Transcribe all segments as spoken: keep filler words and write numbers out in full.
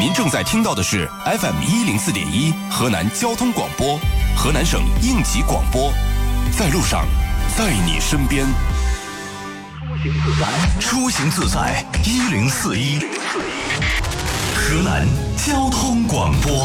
您正在听到的是 F M 一零四点一河南交通广播，河南省应急广播，在路上，在你身边。出行自在一零四一，河南交通广播。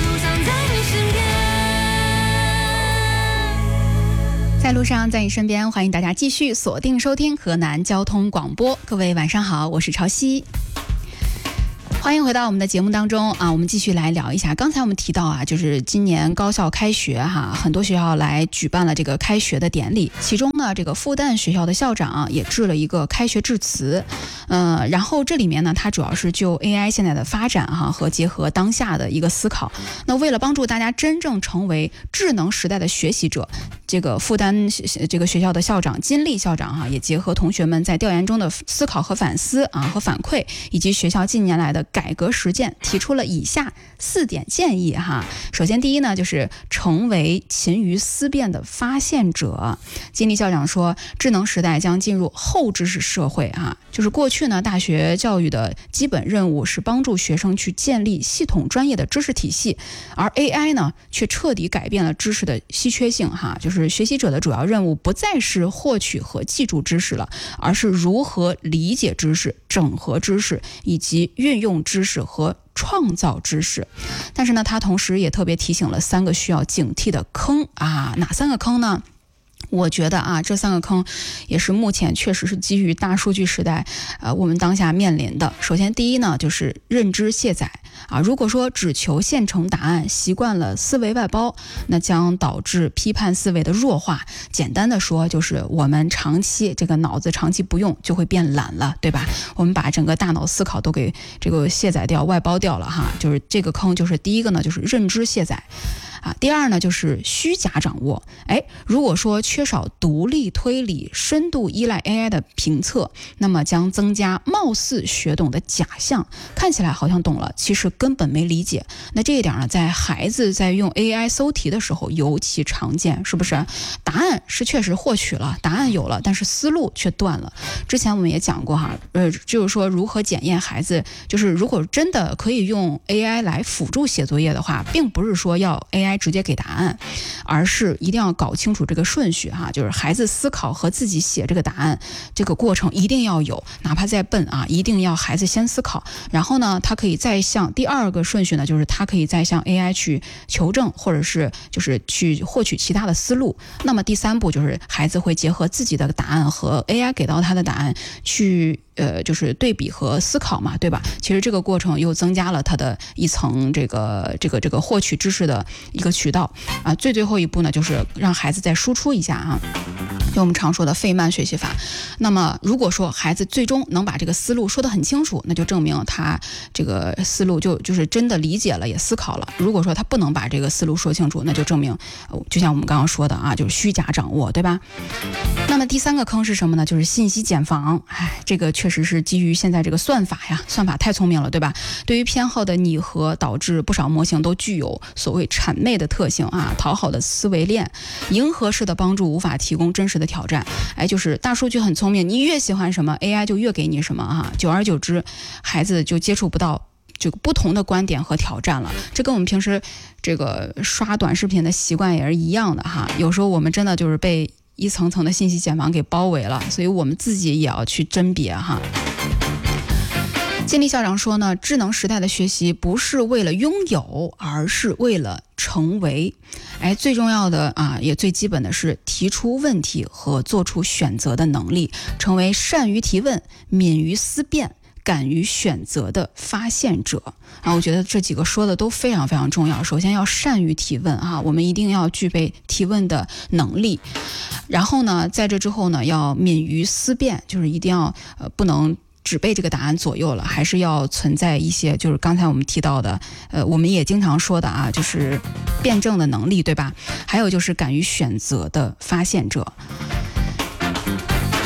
在路上，在你身边，欢迎大家继续锁定收听河南交通广播。各位晚上好，我是潮汐。欢迎回到我们的节目当中啊，我们继续来聊一下。刚才我们提到啊，就是今年高校开学哈，很多学校来举办了这个开学的典礼。其中呢，这个复旦学校的校长、啊、也致了一个开学致辞。呃，然后这里面呢，它主要是就 A I 现在的发展哈和结合当下的一个思考。那为了帮助大家真正成为智能时代的学习者，这个复旦这个学校的校长金立校长哈、啊，也结合同学们在调研中的思考和反思啊和反馈，以及学校近年来的改革实践，提出了以下四点建议哈。首先，第一呢，就是成为勤于思辨的发现者。金立校长说，智能时代将进入后知识社会啊，就是过去呢，大学教育的基本任务是帮助学生去建立系统专业的知识体系，而 A I 呢，却彻底改变了知识的稀缺性哈。就是学习者的主要任务不再是获取和记住知识了，而是如何理解知识、整合知识以及运用知识和创造知识。但是呢，他同时也特别提醒了三个需要警惕的坑啊，哪三个坑呢？我觉得啊，这三个坑也是目前确实是基于大数据时代，呃，我们当下面临的。首先，第一呢，就是认知卸载啊。如果说只求现成答案，习惯了思维外包，那将导致批判思维的弱化。简单的说，就是我们长期这个脑子长期不用，就会变懒了，对吧？我们把整个大脑思考都给这个卸载掉、外包掉了哈。就是这个坑，就是第一个呢，就是认知卸载。啊，第二呢，就是虚假掌握。哎，如果说缺少独立推理、深度依赖 A I 的评测，那么将增加貌似学懂的假象，看起来好像懂了，其实根本没理解。那这一点呢，在孩子在用 A I 搜题的时候尤其常见，是不是？答案是确实获取了，答案有了，但是思路却断了。之前我们也讲过哈，呃，就是说如何检验孩子，就是如果真的可以用 A I 来辅助写作业的话，并不是说要 A I直接给答案，而是一定要搞清楚这个顺序哈，就是孩子思考和自己写这个答案这个过程一定要有，哪怕再笨啊，一定要孩子先思考，然后呢，他可以再向第二个顺序呢，就是他可以再向 A I 去求证，或者是就是去获取其他的思路。那么第三步就是孩子会结合自己的答案和 A I 给到他的答案去呃，就是对比和思考嘛，对吧？其实这个过程又增加了他的一层这个这个这个获取知识的一个渠道啊。最最后一步呢，就是让孩子再输出一下啊，就我们常说的费曼学习法。那么如果说孩子最终能把这个思路说得很清楚，那就证明他这个思路就就是真的理解了，也思考了。如果说他不能把这个思路说清楚，那就证明就像我们刚刚说的啊，就是虚假掌握，对吧？那么第三个坑是什么呢？就是信息茧房。哎，这个确实是基于现在这个算法呀，算法太聪明了，对吧？对于偏好的拟合，导致不少模型都具有所谓谄媚的特性啊，讨好的思维链，迎合式的帮助无法提供真实的挑战。哎，就是大数据很聪明，你越喜欢什么 A I 就越给你什么哈，久而久之，孩子就接触不到这个不同的观点和挑战了。这跟我们平时这个刷短视频的习惯也是一样的哈。有时候我们真的就是被一层层的信息茧房给包围了，所以我们自己也要去甄别哈。金立校长说呢，智能时代的学习不是为了拥有，而是为了成为。哎，最重要的啊，也最基本的是提出问题和做出选择的能力，成为善于提问、敏于思辨、敢于选择的发现者啊。我觉得这几个说的都非常非常重要。首先要善于提问啊，我们一定要具备提问的能力。然后呢，在这之后呢，要敏于思辨，就是一定要呃不能只被这个答案左右了，还是要存在一些就是刚才我们提到的呃我们也经常说的啊，就是辩证的能力，对吧？还有就是敢于选择的发现者。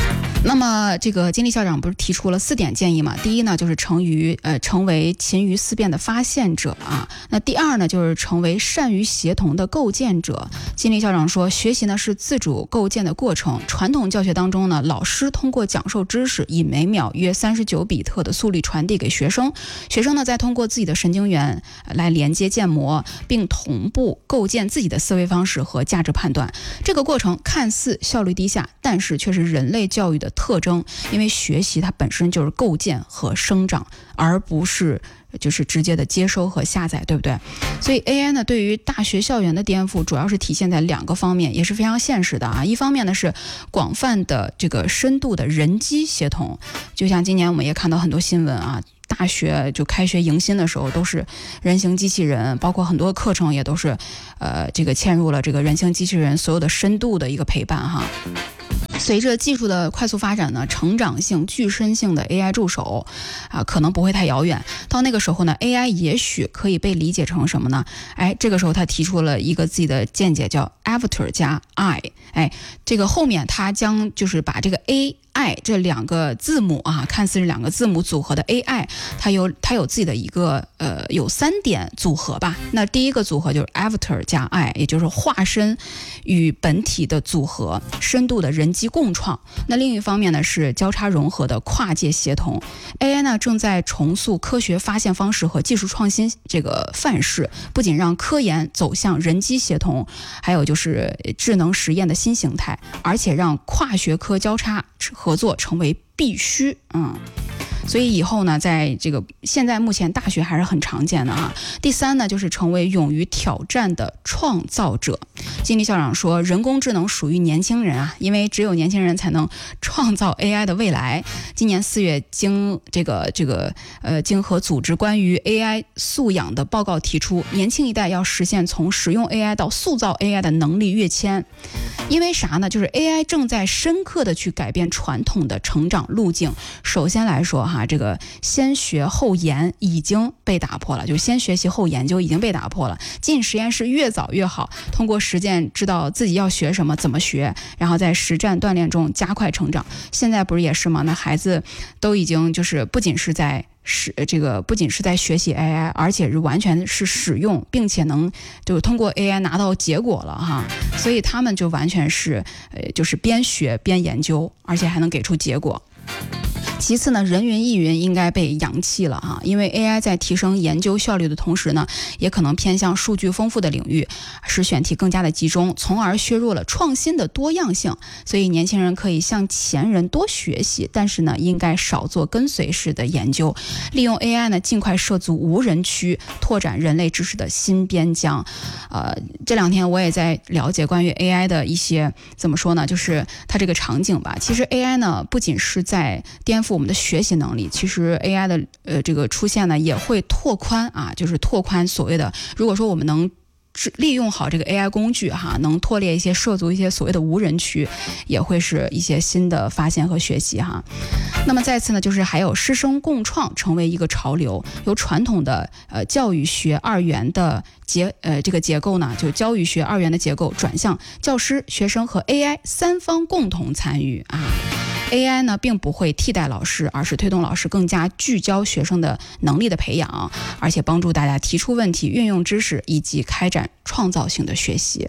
那么这个金立校长不是提出了四点建议嘛？第一呢，就是成于呃成为勤于思辨的发现者啊。那第二呢，就是成为善于协同的构建者。金立校长说，学习呢是自主构建的过程。传统教学当中呢，老师通过讲授知识，以每秒约三十九比特的速率传递给学生，学生呢再通过自己的神经元来连接建模，并同步构建自己的思维方式和价值判断。这个过程看似效率低下，但是却是人类教育的特征，因为学习它本身就是构建和生长，而不是就是直接的接收和下载，对不对？所以 A I 呢，对于大学校园的颠覆，主要是体现在两个方面，也是非常现实的啊。一方面呢是广泛的这个深度的人机协同，就像今年我们也看到很多新闻啊。大学就开学迎新的时候都是人形机器人，包括很多课程也都是呃这个嵌入了这个人形机器人所有的深度的一个陪伴哈。随着技术的快速发展呢，成长性、具身性的 A I 助手啊，可能不会太遥远。到那个时候呢 ，A I 也许可以被理解成什么呢？哎，这个时候他提出了一个自己的见解，叫 Avatar 加 I。哎，这个后面他将就是把这个 A。I 这两个字母啊，看似是两个字母组合的 A I， 它有它有自己的一个呃有三点组合吧。那第一个组合就是 Avatar 加 I， 也就是化身与本体的组合，深度的人机共创。那另一方面呢是交叉融合的跨界协同。A I 呢正在重塑科学发现方式和技术创新这个范式，不仅让科研走向人机协同，还有就是智能实验的新形态，而且让跨学科交叉合作成为必须。嗯，所以以后呢，在这个现在目前大学还是很常见的啊。第三呢，就是成为勇于挑战的创造者。金立校长说，人工智能属于年轻人啊，因为只有年轻人才能创造 A I 的未来。今年四月，经这个这个呃经合组织关于 A I 素养的报告提出，年轻一代要实现从使用 A I 到塑造 A I 的能力跃迁。因为啥呢？就是 A I 正在深刻的去改变传统的成长路径。首先来说哈，这个先学后研已经被打破了，就先学习后研究已经被打破了。进实验室越早越好，通过实践知道自己要学什么，怎么学，然后在实战锻炼中加快成长。现在不是也是吗？那孩子都已经就是不仅是在是这个不仅是在学习 A I， 而且是完全是使用，并且能就通过 A I 拿到结果了哈。所以他们就完全是呃就是边学边研究，而且还能给出结果。其次呢，人云亦云应该被扬弃了哈，因为 A I 在提升研究效率的同时呢，也可能偏向数据丰富的领域，使选题更加的集中，从而削弱了创新的多样性。所以年轻人可以向前人多学习，但是呢，应该少做跟随式的研究，利用 A I 呢，尽快涉足无人区，拓展人类知识的新边疆。呃，这两天我也在了解关于 A I 的一些怎么说呢，就是它这个场景吧。其实 A I 呢，不仅是在颠覆我们的学习能力，其实 A I 的呃这个出现呢，也会拓宽啊，就是拓宽所谓的，如果说我们能利用好这个 A I 工具哈，能拓列一些涉足一些所谓的无人区，也会是一些新的发现和学习哈。那么再次呢，就是还有师生共创成为一个潮流，由传统的呃教育学二元的结呃这个结构呢，就教育学二元的结构转向教师、学生和 A I 三方共同参与啊。A I 呢并不会替代老师，而是推动老师更加聚焦学生的能力的培养，而且帮助大家提出问题、运用知识以及开展创造性的学习。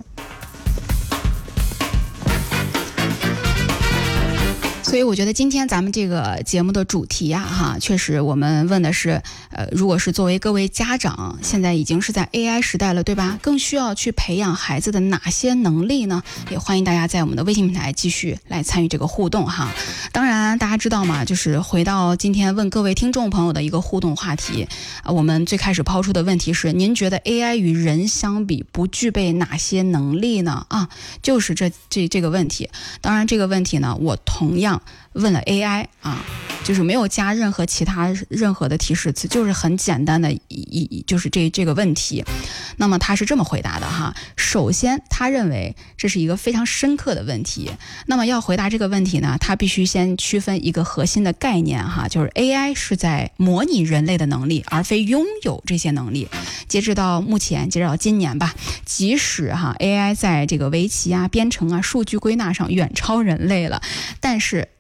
所以我觉得今天咱们这个节目的主题呀、啊，哈，确实我们问的是，呃，如果是作为各位家长，现在已经是在 A I 时代了，对吧？更需要去培养孩子的哪些能力呢？也欢迎大家在我们的微信平台继续来参与这个互动哈。当然，大家知道嘛，就是回到今天问各位听众朋友的一个互动话题啊，我们最开始抛出的问题是：您觉得 A I 与人相比不具备哪些能力呢？啊，就是这这这个问题。当然，这个问题呢，我同样问了 A I 啊，就是没有加任何其他任何的提示词，就是很简单的一一就是这这个问题。那么他是这么回答的哈，首先他认为这是一个非常深刻的问题。那么要回答这个问题呢，他必须先区分一个核心的概念哈，就是 A I 是在模拟人类的能力，而非拥有这些能力。截止到目前，截止到今年吧，即使哈 A I 在这个围棋啊、编程啊、数据归纳上远超人类了，但是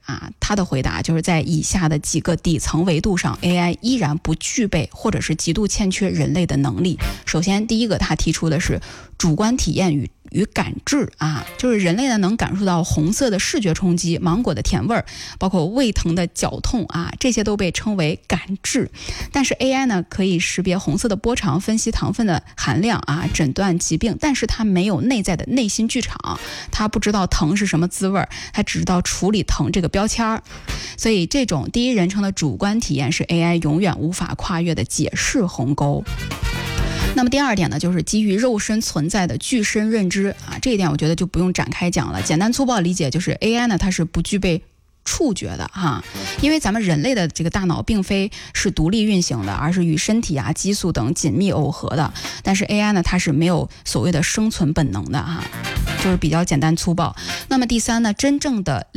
啊，他的回答就是在以下的几个底层维度上 A I 依然不具备或者是极度欠缺人类的能力。首先第一个他提出的是主观体验与与感知啊，就是人类呢能感受到红色的视觉冲击、芒果的甜味儿，包括胃疼的绞痛啊，这些都被称为感知。但是 A I 呢可以识别红色的波长，分析糖分的含量啊，诊断疾病，但是它没有内在的内心剧场，它不知道疼是什么滋味，它只知道处理疼这个标签儿。所以这种第一人称的主观体验是 A I 永远无法跨越的解释鸿沟。那么第二点呢，就是基于肉身存在的具身认知啊，这一点我觉得就不用展开讲了。简单粗暴理解就是 A I 呢，它是不具备触觉的哈，因为咱们人类的这个大脑并非是独立运行的，而是与身体啊、激素等紧密耦合的。但是 A I 呢，它是没有所谓的生存本能的哈，就是比较简单粗暴。那么第三呢，真正的